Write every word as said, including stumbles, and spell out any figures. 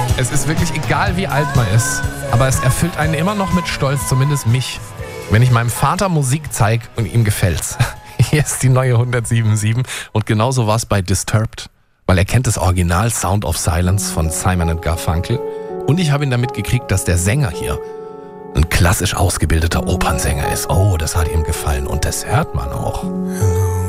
Es ist wirklich egal, wie alt man ist, aber es erfüllt einen immer noch mit Stolz, zumindest mich, wenn ich meinem Vater Musik zeige und ihm gefällt's. Hier ist die neue hundertsieben Komma sieben und genauso war es bei Disturbed, weil er kennt das Original Sound of Silence von Simon and Garfunkel und ich habe ihn damit gekriegt, dass der Sänger hier ein klassisch ausgebildeter Opernsänger ist. Oh, das hat ihm gefallen und das hört man auch.